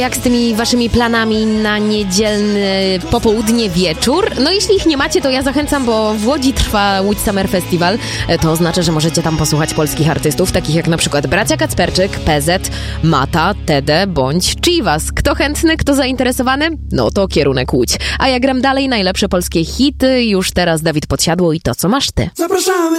Jak z tymi waszymi planami na niedzielny popołudnie, wieczór? No jeśli ich nie macie, to ja zachęcam, bo w Łodzi trwa Łódź Summer Festival. To oznacza, że możecie tam posłuchać polskich artystów, takich jak na przykład Bracia Kacperczyk, PZ, Mata, Tede bądź Chivas. Kto chętny, kto zainteresowany? No to kierunek Łódź. A ja gram dalej najlepsze polskie hity. Już teraz Dawid Podsiadło i To, co masz ty. Zapraszamy